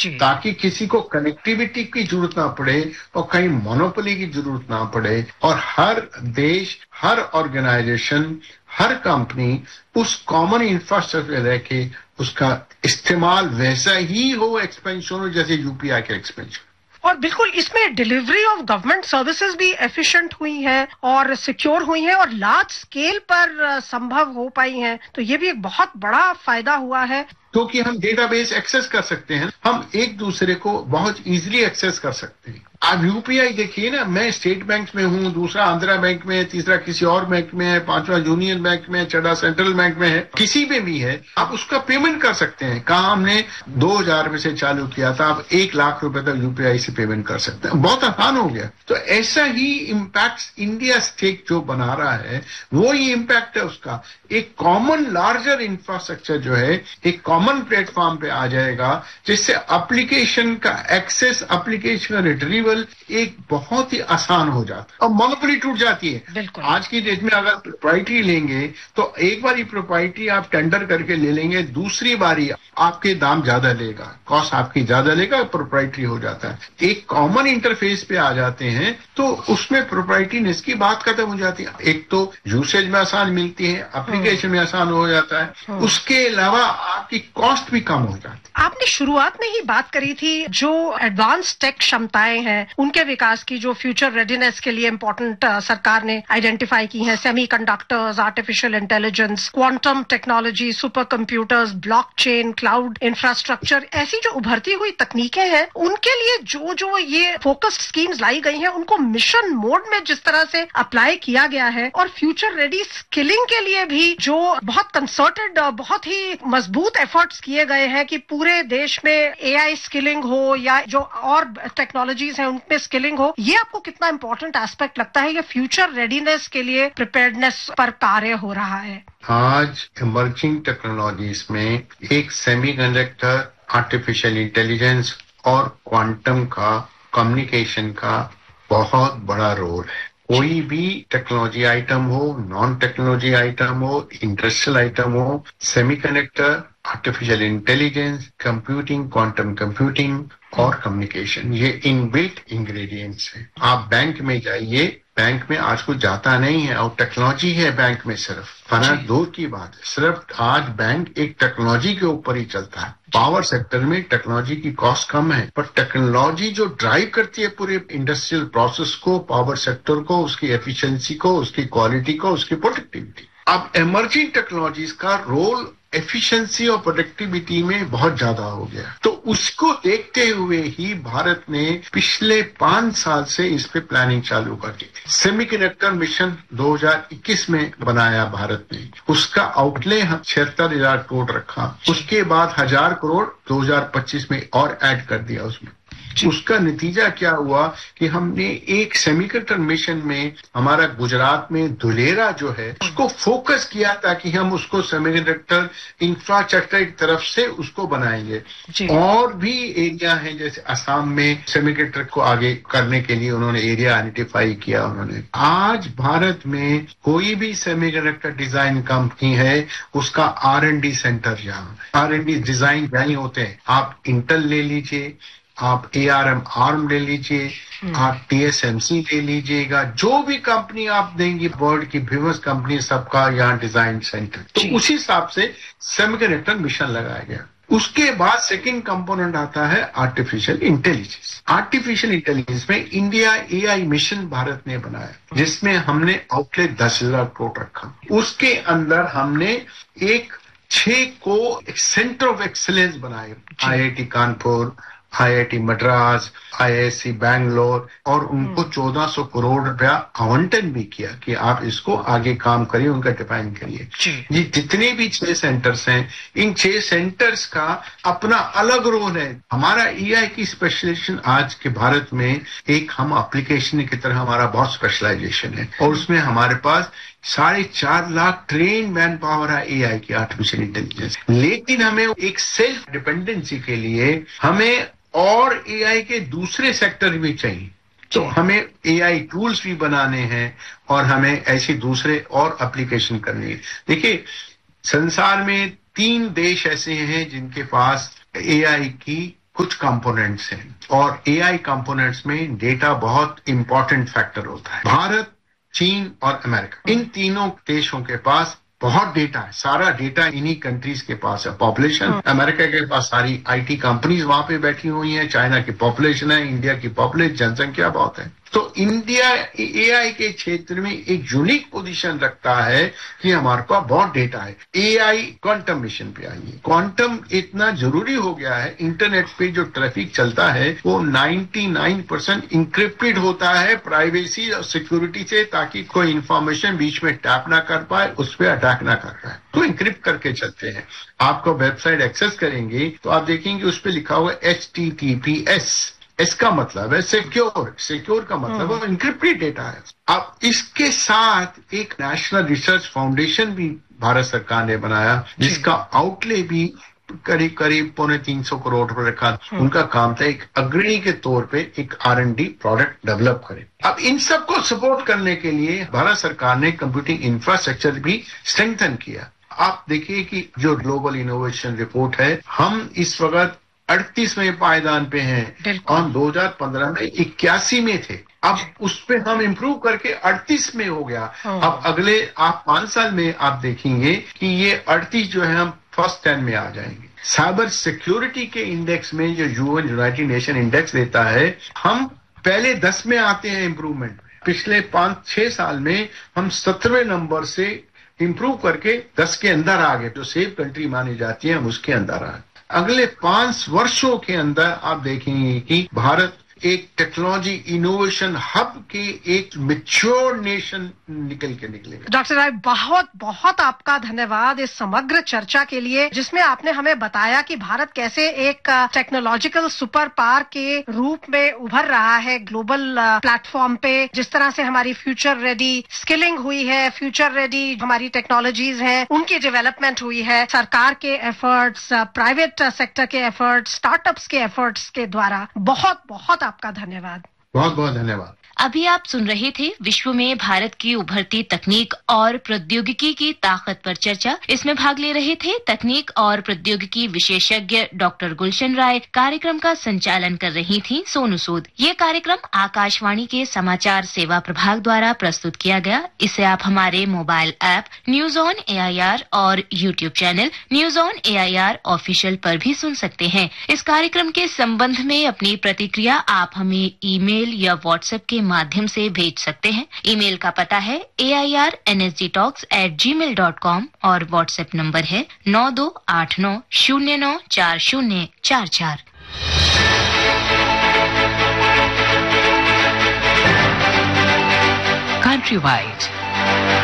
ताकि किसी को कनेक्टिविटी की जरूरत ना पड़े और कहीं मोनोपोली की जरूरत ना पड़े और हर देश, हर ऑर्गेनाइजेशन, हर कंपनी उस कॉमन इंफ्रास्ट्रक्चर रह के उसका इस्तेमाल वैसा ही हो एक्सपेंशन हो जैसे यूपीआई का एक्सपेंशन। और बिल्कुल इसमें डिलीवरी ऑफ गवर्नमेंट सर्विसेज भी एफिशिएंट हुई है और सिक्योर हुई है और लार्ज स्केल पर संभव हो पाई हैं, तो ये भी एक बहुत बड़ा फायदा हुआ है। क्योंकि हम डेटाबेस एक्सेस कर सकते हैं, हम एक दूसरे को बहुत इजीली एक्सेस कर सकते हैं। आप यूपीआई देखिए ना, मैं स्टेट बैंक में हूँ, दूसरा आंध्रा बैंक में है, तीसरा किसी और बैंक में है, पांचवा यूनियन बैंक में है, छठा सेंट्रल बैंक में है, किसी में भी है, आप उसका पेमेंट कर सकते हैं। कहा हमने 2000 में से चालू किया था, आप 1 लाख रुपए तक यूपीआई से पेमेंट कर सकते हैं, बहुत आसान हो गया। तो ऐसा ही इम्पैक्ट इंडिया स्टेट जो बना रहा है वो ही इम्पैक्ट है उसका। एक कॉमन लार्जर इंफ्रास्ट्रक्चर जो है एक कॉमन प्लेटफॉर्म पे आ जाएगा, जिससे एप्लीकेशन का एक्सेस, एप्लीकेशन का रिट्रीवल एक बहुत ही आसान हो जाता है और मोनोपोली टूट जाती है। आज की डेट में अगर प्रोप्राइटरी लेंगे तो एक बारी प्रोप्राइटरी आप टेंडर करके ले लेंगे, दूसरी बारी आपके दाम ज्यादा लेगा, कॉस्ट आपकी ज्यादा लेगा, प्रोप्राइटरी हो जाता है। एक कॉमन इंटरफेस पे आ जाते हैं तो उसमें प्रोप्राइटरीनेस की बात खत्म हो जाती है। एक तो यूसेज में आसान मिलती है, एप्लीकेशन में आसान हो जाता है, उसके अलावा आपकी कॉस्ट भी कम हो जाती है। आपने शुरुआत में ही बात करी थी जो एडवांस टेक क्षमताएं हैं उनके विकास की, जो फ्यूचर रेडीनेस के लिए इम्पोर्टेंट सरकार ने आइडेंटिफाई की हैं, semiconductors, artificial intelligence, quantum technology, super computers, blockchain, cloud infrastructure, ऐसी जो उभरती हुई तकनीकें हैं उनके लिए जो जो ये फोकस स्कीम्स लाई गई हैं उनको मिशन मोड में जिस तरह से अप्लाई किया गया है और फ्यूचर रेडी स्किलिंग के लिए भी जो बहुत कंसर्टेड, बहुत ही मजबूत एफर्ट्स किए गए हैं कि पूरे देश में एआई स्किलिंग हो या जो और टेक्नोलॉजीज हैं उनमें स्किलिंग हो, ये आपको कितना इंपॉर्टेंट एस्पेक्ट लगता है? ये फ्यूचर रेडीनेस के लिए प्रिपेयर्डनेस पर कार्य हो रहा है। आज इमर्जिंग टेक्नोलॉजीज में एक सेमीकंडक्टर, आर्टिफिशियल इंटेलिजेंस और क्वांटम का, कम्युनिकेशन का बहुत बड़ा रोल है। कोई भी टेक्नोलॉजी आइटम हो, नॉन टेक्नोलॉजी आइटम हो, इंडस्ट्रियल आइटम हो, semiconductor, artificial intelligence, computing, quantum computing और कम्युनिकेशन, ये इनबिल्ट इंग्रेडिएंट्स हैं। आप बैंक में जाइए, बैंक में आज कुछ जाता नहीं है और टेक्नोलॉजी है बैंक में सिर्फ, फना दूर की बात है, सिर्फ आज बैंक एक टेक्नोलॉजी के ऊपर ही चलता है। पावर सेक्टर में टेक्नोलॉजी की कॉस्ट कम है, पर टेक्नोलॉजी जो ड्राइव करती है पूरे इंडस्ट्रियल प्रोसेस को, पावर सेक्टर को, उसकी एफिशिएंसी को, उसकी क्वालिटी को, उसकी प्रोडक्टिविटी। अब इमर्जिंग टेक्नोलॉजीज का रोल एफिशिएंसी और प्रोडक्टिविटी में बहुत ज्यादा हो गया, तो उसको देखते हुए ही भारत ने पिछले 5 साल से इस पे प्लानिंग चालू कर दी थी। सेमीकंडक्टर मिशन 2021 में बनाया भारत ने, उसका आउटले 76,000 करोड़ रखा, उसके बाद 1,000 करोड़ 2025 में और ऐड कर दिया उसमें। उसका नतीजा क्या हुआ कि हमने एक सेमीकंडक्टर मिशन में हमारा गुजरात में धुलेरा जो है उसको फोकस किया ताकि हम उसको सेमीकंडक्टर इंफ्रास्ट्रक्चर की तरफ से उसको बनाएंगे। और भी एरिया है जैसे असम में सेमीकंडक्टर को आगे करने के लिए उन्होंने एरिया आइडेंटिफाई किया उन्होंने। आज भारत में कोई भी सेमीकंडक्टर डिजाइन कंपनी है उसका R&D सेंटर यहाँ, R&D डिजाइन यहीं होते हैं। आप इंटेल ले लीजिए, आप ARM ले लीजिए, आप TSMC ले लीजिएगा, जो भी कंपनी आप देंगी वर्ल्ड की फेमस कंपनी सबका यहाँ डिजाइन सेंटर। तो उसी हिसाब से सेमीकंडक्टर मिशन लगाया गया। उसके बाद सेकंड कंपोनेंट आता है आर्टिफिशियल इंटेलिजेंस। आर्टिफिशियल इंटेलिजेंस में इंडिया AI मिशन भारत ने बनाया, जिसमें हमने आउटले 10,000 करोड़ रखा। उसके अंदर हमने एक 6 को सेंटर ऑफ एक्सीलेंस बनाए, IIT Kanpur, IIT Madras, IISc Bangalore, और उनको 1,400 करोड़ रुपया आवंटन भी किया कि आप इसको आगे काम करिए, उनका डिफाइन करिए। ये जितने भी 6 सेंटर्स हैं, इन 6 सेंटर्स का अपना अलग रोल है। हमारा EI की स्पेशलाइजेशन आज के भारत में एक हम एप्लीकेशन की तरह हमारा बहुत स्पेशलाइजेशन है, और उसमें हमारे पास 4.5 लाख ट्रेन मैन पावर है AI की आर्टिफिशियल इंटेलिजेंस। लेकिन हमें एक सेल्फ डिपेंडेंसी के लिए हमें और AI के दूसरे सेक्टर भी चाहिए, तो हमें AI टूल्स भी बनाने हैं और हमें ऐसे दूसरे और एप्लीकेशन करनी है। देखिए, संसार में 3 देश ऐसे हैं जिनके पास AI की कुछ कंपोनेंट्स हैं और एआई कंपोनेंट्स में डेटा बहुत इंपॉर्टेंट फैक्टर होता है। भारत, चीन और अमेरिका, इन तीनों देशों के पास बहुत डेटा है। सारा डेटा इन्हीं कंट्रीज के पास है। पॉपुलेशन, अमेरिका के पास सारी आईटी कंपनीज वहां पे बैठी हुई हैं, चाइना की पॉपुलेशन है, इंडिया की पॉपुलेशन जनसंख्या बहुत है। तो इंडिया एआई के क्षेत्र में एक यूनिक पोजीशन रखता है कि हमारे पास बहुत डेटा है। एआई क्वांटम मिशन पे आई है। क्वांटम इतना जरूरी हो गया है, इंटरनेट पे जो ट्रैफिक चलता है वो 99% इंक्रिप्टेड होता है प्राइवेसी और सिक्योरिटी से, ताकि कोई इंफॉर्मेशन बीच में टैप ना कर पाए, उस पर अटैक ना कर पाए। तो इंक्रिप्ट करके चलते हैं। आपको वेबसाइट एक्सेस करेंगे तो आप देखेंगे उस पर लिखा हुआ HTTPS। इसका मतलब है सिक्योर का मतलब है इंक्रिप्टेड डेटा है। अब इसके साथ एक नेशनल रिसर्च फाउंडेशन भी भारत सरकार ने बनाया, जिसका आउटले भी करीब 350 करोड़ रुपए रखा। उनका काम था एक अग्रणी के तौर पे एक R&D प्रोडक्ट डेवलप करे। अब इन सबको सपोर्ट करने के लिए भारत सरकार ने कंप्यूटिंग इंफ्रास्ट्रक्चर भी स्ट्रेंथन किया। आप देखिए कि जो ग्लोबल इनोवेशन रिपोर्ट है, हम इस वक्त 38वें पायदान पे हैं और 2015 में 81 में थे। अब उस पे हम इम्प्रूव करके 38 में हो गया। अब अगले 5 साल में आप देखेंगे कि ये 38 जो है हम फर्स्ट 10 में आ जाएंगे। साइबर सिक्योरिटी के इंडेक्स में जो यूनाइटेड नेशन इंडेक्स देता है, हम पहले 10 में आते हैं इम्प्रूवमेंट में। पिछले 5-6 साल में हम 17वें नंबर से इम्प्रूव करके 10 के अंदर आ गए। जो सेफ कंट्री मानी जाती है हम उसके अंदर आ गए। अगले 5 वर्षों के अंदर आप देखेंगे कि भारत एक टेक्नोलॉजी इनोवेशन हब के एक मैच्योर नेशन निकलेगा। डॉक्टर राय, बहुत बहुत आपका धन्यवाद इस समग्र चर्चा के लिए, जिसमें आपने हमें बताया कि भारत कैसे एक टेक्नोलॉजिकल सुपर पावर के रूप में उभर रहा है ग्लोबल प्लेटफॉर्म पे। जिस तरह से हमारी फ्यूचर रेडी स्किलिंग हुई है, फ्यूचर रेडी हमारी टेक्नोलॉजीज हैं, उनकी डेवलपमेंट हुई है सरकार के एफर्ट्स, प्राइवेट सेक्टर के एफर्ट्स, स्टार्टअप्स के एफर्ट्स के द्वारा। बहुत बहुत आपका धन्यवाद। बहुत बहुत धन्यवाद। अभी आप सुन रहे थे विश्व में भारत की उभरती तकनीक और प्रौद्योगिकी की ताकत पर चर्चा। इसमें भाग ले रहे थे तकनीक और प्रौद्योगिकी विशेषज्ञ डॉक्टर गुलशन राय। कार्यक्रम का संचालन कर रही थी सोनू सूद। ये कार्यक्रम आकाशवाणी के समाचार सेवा प्रभाग द्वारा प्रस्तुत किया गया। इसे आप हमारे mobile app news on AIR और YouTube channel news on AIR official पर भी सुन सकते हैं। इस कार्यक्रम के संबंध में अपनी प्रतिक्रिया आप हमें ईमेल या व्हाट्सएप के माध्यम से भेज सकते हैं। ईमेल का पता है airnsgtalks@gmail.com और व्हाट्सएप नंबर है 9289094044। Countrywide